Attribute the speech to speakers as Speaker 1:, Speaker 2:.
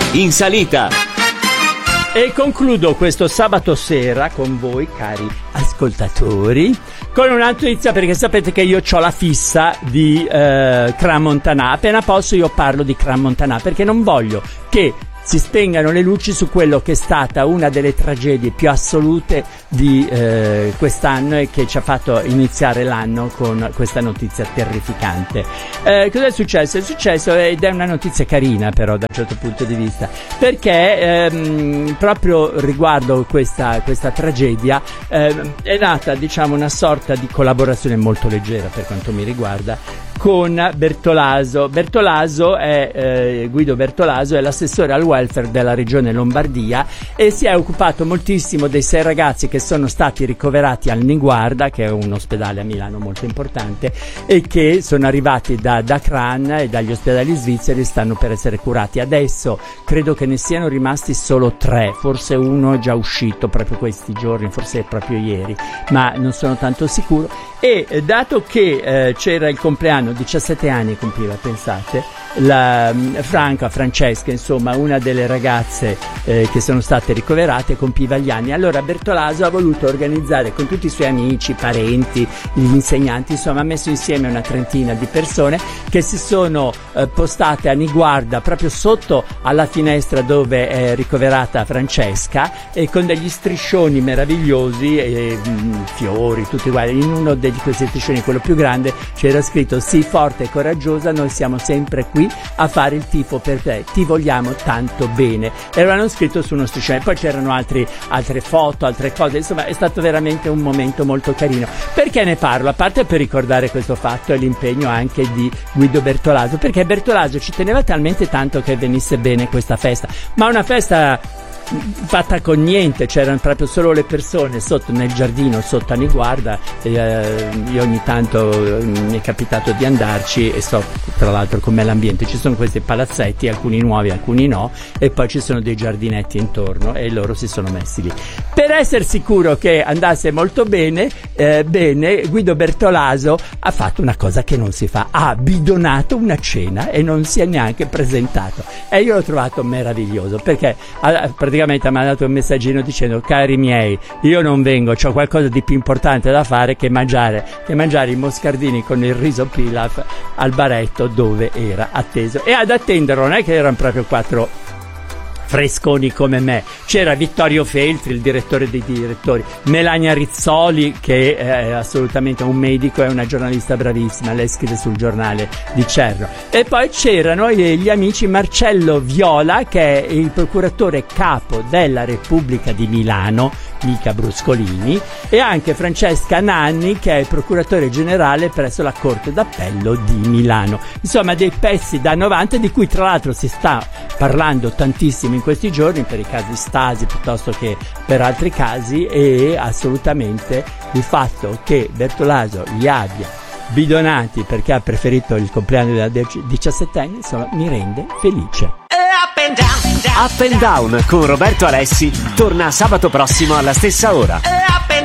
Speaker 1: In salita.
Speaker 2: E concludo questo sabato sera con voi, cari ascoltatori, con una notizia, perché sapete che io ho la fissa di Crans-Montana. Appena posso io parlo di Crans-Montana, perché non voglio che si spengano le luci su quello che è stata una delle tragedie più assolute di quest'anno e che ci ha fatto iniziare l'anno con questa notizia terrificante. Cos'è successo? È successo, ed è una notizia carina però da un certo punto di vista, perché proprio riguardo questa tragedia è nata, diciamo, una sorta di collaborazione molto leggera per quanto mi riguarda con Bertolaso. Guido Bertolaso è l'assessore al welfare della regione Lombardia e si è occupato moltissimo dei 6 ragazzi che sono stati ricoverati al Niguarda, che è un ospedale a Milano molto importante, e che sono arrivati da Crans e dagli ospedali svizzeri, stanno per essere curati. Adesso credo che ne siano rimasti solo 3, forse uno è già uscito proprio questi giorni, forse proprio ieri, ma non sono tanto sicuro. E dato che c'era il compleanno, 17 anni compiva, pensate, la Francesca, insomma, una delle ragazze che sono state ricoverate, compiva gli anni. Allora Bertolaso ha voluto organizzare con tutti i suoi amici, parenti, gli insegnanti, insomma ha messo insieme una trentina di persone che si sono postate a Niguarda, proprio sotto alla finestra dove è ricoverata Francesca, e con degli striscioni meravigliosi e fiori tutti uguali. In uno di questi striscioni, quello più grande, c'era scritto: sii forte e coraggiosa, noi siamo sempre qui a fare il tifo per te, ti vogliamo tanto bene. E l'hanno scritto su uno striscione. Poi c'erano altre foto, altre cose, insomma è stato veramente un momento molto carino. Perché ne parlo? A parte per ricordare questo fatto e l'impegno anche di Guido Bertolaso, perché Bertolaso ci teneva talmente tanto che venisse bene questa festa, ma una festa fatta con niente, c'erano proprio solo le persone sotto nel giardino sotto a Niguarda. Io ogni tanto mi è capitato di andarci e so tra l'altro com'è l'ambiente, ci sono questi palazzetti, alcuni nuovi, alcuni no, e poi ci sono dei giardinetti intorno e loro si sono messi lì per essere sicuro che andasse molto bene. Guido Bertolaso ha fatto una cosa che non si fa, ha bidonato una cena e non si è neanche presentato, e io l'ho trovato meraviglioso, perché praticamente mi ha dato un messaggino dicendo: cari miei, io non vengo, c'ho qualcosa di più importante da fare che mangiare i moscardini con il riso pilaf al baretto dove era atteso. E ad attenderlo non è che erano proprio 4 fresconi come me, c'era Vittorio Feltri, il direttore dei direttori, Melania Rizzoli, che è assolutamente un medico e una giornalista bravissima, lei scrive sul giornale di Cerno, e poi c'erano gli amici Marcello Viola, che è il procuratore capo della Repubblica di Milano, mica Bruscolini, e anche Francesca Nanni, che è il procuratore generale presso la Corte d'Appello di Milano. Insomma, dei pezzi da 90, di cui tra l'altro si sta parlando tantissimo in questi giorni per i casi Stasi piuttosto che per altri casi, e assolutamente il fatto che Bertolaso li abbia bidonati perché ha preferito il compleanno della 17enne, insomma, mi rende felice.
Speaker 1: Up and Down con Roberto Alessi torna sabato prossimo alla stessa ora.